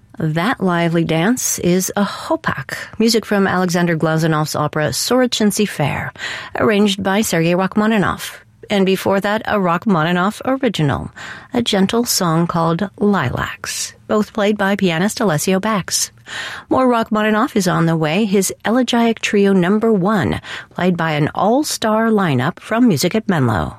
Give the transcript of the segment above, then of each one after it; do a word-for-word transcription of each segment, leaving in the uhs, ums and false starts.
That lively dance is a hopak, music from Alexander Glazunov's opera Sorochinsky Fair, arranged by Sergei Rachmaninoff. And before that, a Rachmaninoff original, a gentle song called Lilacs, both played by pianist Alessio Bax. More Rachmaninoff is on the way, his Elegiac Trio Number One, played by an all-star lineup from Music at Menlo.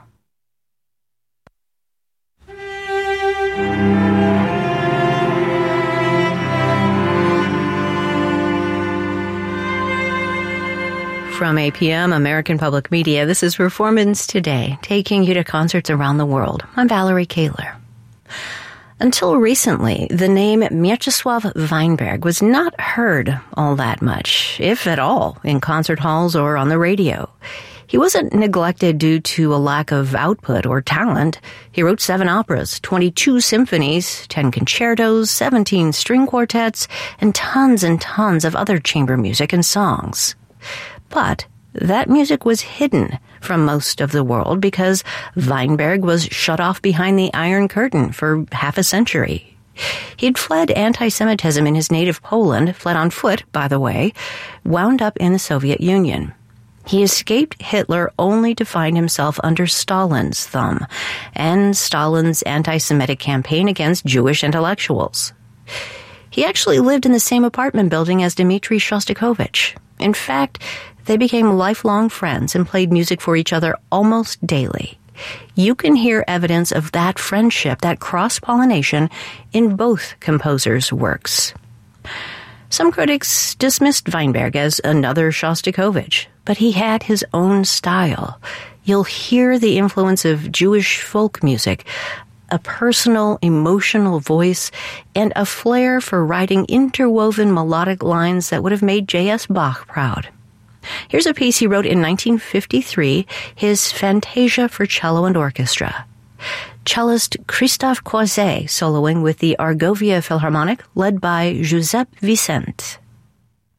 From A P M, American Public Media, this is Performance Today, taking you to concerts around the world. I'm Valerie Kaler. Until recently, the name Mieczysław Weinberg was not heard all that much, if at all, in concert halls or on the radio. He wasn't neglected due to a lack of output or talent. He wrote seven operas, twenty-two symphonies, ten concertos, seventeen string quartets, and tons and tons of other chamber music and songs. But that music was hidden from most of the world because Weinberg was shut off behind the Iron Curtain for half a century. He'd fled anti-Semitism in his native Poland, fled on foot, by the way, wound up in the Soviet Union. He escaped Hitler only to find himself under Stalin's thumb and Stalin's anti-Semitic campaign against Jewish intellectuals. He actually lived in the same apartment building as Dmitri Shostakovich. In fact, they became lifelong friends and played music for each other almost daily. You can hear evidence of that friendship, that cross-pollination, in both composers' works. Some critics dismissed Weinberg as another Shostakovich, but he had his own style. You'll hear the influence of Jewish folk music, a personal, emotional voice, and a flair for writing interwoven melodic lines that would have made J S. Bach proud. Here's a piece he wrote in nineteen fifty-three, his Fantasia for Cello and Orchestra. Cellist Christophe Croiset soloing with the Argovia Philharmonic, led by Giuseppe Vicente.